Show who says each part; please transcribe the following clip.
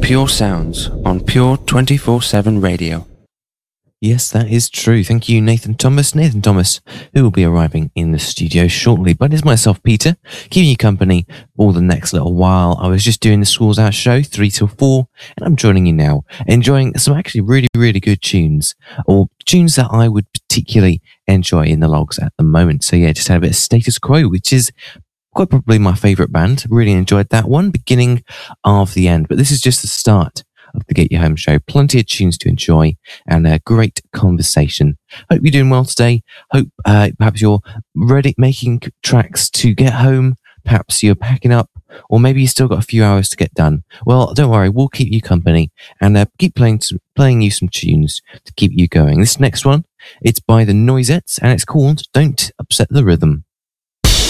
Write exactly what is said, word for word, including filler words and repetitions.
Speaker 1: Pure Sounds on Pure twenty-four seven Radio.
Speaker 2: Yes, that is true. Thank you, Nathan Thomas. Nathan Thomas, who will be arriving in the studio shortly. But it's myself, Peter, keeping you company for the next little while. I was just doing the Schools Out show, three till four, and I'm joining you now, enjoying some actually really, really good tunes, or tunes that I would particularly enjoy in the logs at the moment. So yeah, just had a bit of Status Quo, which is quite probably my favourite band. Really enjoyed that one, beginning of the end. But this is just the start of the Get You Home show. Plenty of tunes to enjoy and a great conversation. Hope you're doing well today. Hope uh, perhaps you're ready, making tracks to get home. Perhaps you're packing up, or maybe you still got a few hours to get done. Well, don't worry, we'll keep you company and uh, keep playing some, playing you some tunes to keep you going. This next one, it's by the Noisettes and it's called Don't Upset the Rhythm.